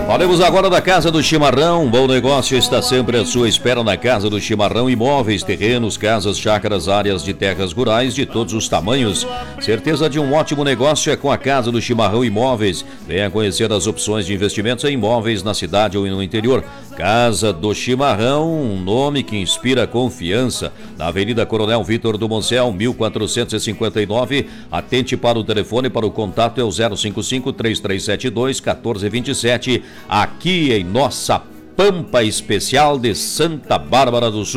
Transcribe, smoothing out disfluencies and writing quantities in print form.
Falemos agora da Casa do Chimarrão. Bom negócio está sempre à sua espera na Casa do Chimarrão. Imóveis, terrenos, casas, chácaras, áreas de terras rurais de todos os tamanhos. Certeza de um ótimo negócio é com a Casa do Chimarrão Imóveis. Venha conhecer as opções de investimentos em imóveis na cidade ou no interior. Casa do Chimarrão, um nome que inspira confiança. Na Avenida Coronel Vitor do Moncel, 1459. Atente para o telefone, para o contato é o 055-3372-1427. Aqui em nossa Pampa Especial de Santa Bárbara do Sul.